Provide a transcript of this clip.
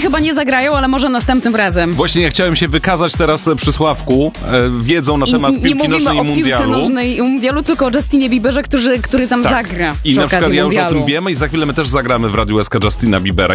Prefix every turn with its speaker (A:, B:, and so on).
A: chyba nie zagrają, ale może następnym razem.
B: Właśnie ja chciałem się wykazać teraz przy Sławku wiedzą na temat
A: nie
B: piłki
A: mówimy
B: nożnej i
A: o piłce
B: mundialu.
A: nożnej i mundialu, tylko o Justinie Bieberze, który tam zagra
B: I
A: przy
B: na przykład
A: okazji
B: ja już o
A: mundialu.
B: tym wiemy i za chwilę my też zagramy w Radiu SK Justina Biebera.